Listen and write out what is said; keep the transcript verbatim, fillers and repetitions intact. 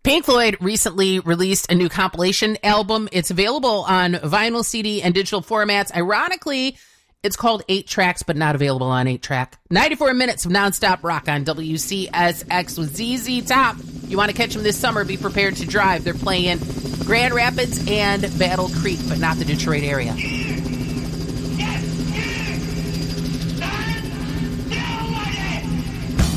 Pink Floyd recently released a new compilation album. It's available on vinyl, C D, and digital formats. Ironically, it's called Eight Tracks, but not available on eight track. ninety-four minutes of nonstop rock on W C S X with Z Z Top. You want to catch them this summer, be prepared to drive. They're playing Grand Rapids and Battle Creek, but not the Detroit area.